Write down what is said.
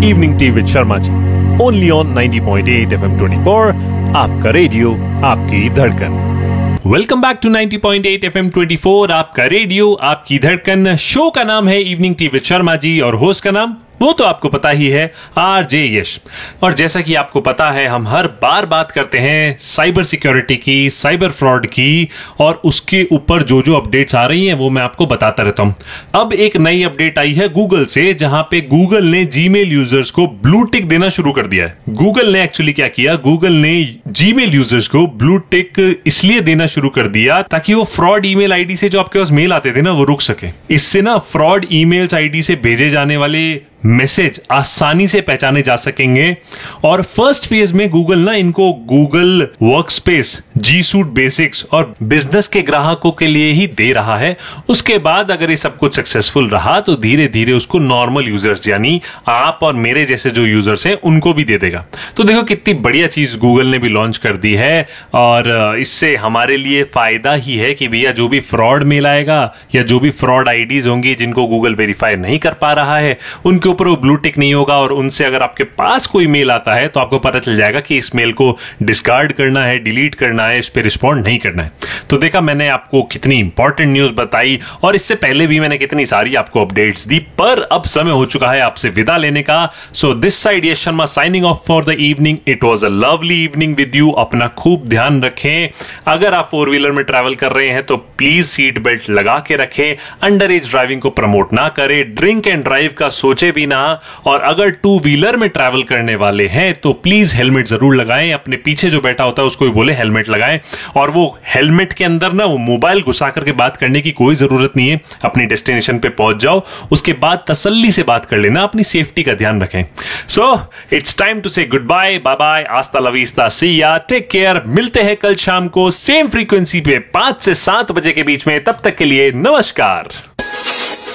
Evening tea with Sharma ji, only on 90.8 FM 24, आपका radio आपकी धड़कन। वेलकम बैक टू 90.8 FM 24, आपका रेडियो आपकी धड़कन। शो का नाम है evening tea with Sharma ji और होस्ट का नाम वो तो आपको पता ही है, आरजे यश। और जैसा कि आपको पता है, हम हर बार बात करते हैं साइबर सिक्योरिटी की, साइबर फ्रॉड की, और उसके ऊपर जो जो अपडेट्स आ रही हैं वो मैं आपको बताता रहता हूं। अब एक नई अपडेट आई है गूगल से, जहां पे गूगल ने जीमेल यूजर्स को ब्लू टिक देना शुरू कर दिया है। गूगल ने एक्चुअली क्या किया, गूगल ने जीमेल यूजर्स को ब्लू टिक इसलिए देना शुरू कर दिया ताकि वो फ्रॉड ईमेल आईडी से जो आपके पास मेल आते थे ना, वो रुक सके। इससे ना फ्रॉड ईमेल्स आईडी से भेजे जाने वाले मैसेज आसानी से पहचाने जा सकेंगे। और फर्स्ट फेज में गूगल ना इनको गूगल वर्कस्पेस, जी सूट बेसिक्स और बिजनेस के ग्राहकों के लिए ही दे रहा है। उसके बाद अगर ये सब कुछ सक्सेसफुल रहा तो धीरे धीरे उसको नॉर्मल यूजर्स, यानी आप और मेरे जैसे जो यूजर्स हैं, उनको भी दे देगा। तो देखो कितनी बढ़िया चीज गूगल ने भी लॉन्च कर दी है। और इससे हमारे लिए फायदा ही है कि भैया जो भी फ्रॉड मेल आएगा या जो भी फ्रॉड आईडीज होंगी जिनको गूगल वेरीफाई नहीं कर पा रहा है, उनके ऊपर वो ब्लू टिक नहीं होगा। और उनसे अगर आपके पास कोई मेल आता है तो आपको पता चल जाएगा कि इस मेल को डिस्कार्ड करना है, डिलीट करना है, इस पे रिस्पॉन्ड नहीं करना है। तो देखा मैंने आपको कितनी इंपॉर्टेंट न्यूज बताई, और इससे पहले भी मैंने कितनी सारी आपको अपडेट्स दी। पर अब समय हो चुका है आपसे विदा लेने का। So this side Yash Sharma signing off for the evening. It was a lovely evening with you. अपना खूब ध्यान रखें। अगर आप फोर व्हीलर में ट्रैवल कर रहे हैं तो प्लीज सीट बेल्ट लगा के रखें। अंडर एज ड्राइविंग को प्रमोट ना करें। ड्रिंक एंड ड्राइव का सोचे भी ना। और अगर टू व्हीलर में ट्रैवल करने वाले हैं तो प्लीज हेलमेट जरूर लगाएं। अपने पीछे जो बैठा होता है उसको भी बोले हेलमेट लगाएं। और वो हेलमेट के अंदर ना वो मोबाइल घुसा करके बात करने की कोई जरूरत नहीं है। अपनी डेस्टिनेशन पे पहुंच जाओ, उसके बाद तसल्ली से बात कर लेना। अपनी सेफ्टी का ध्यान रखें। सो इट्स टाइम टू से गुड बाय, बाय बाय, आस्ता ला विस्ता, सी या, टेक केयर। मिलते हैं कल शाम को सेम फ्रीक्वेंसी पे 5 से 7 बजे के बीच में। तब तक के लिए नमस्कार।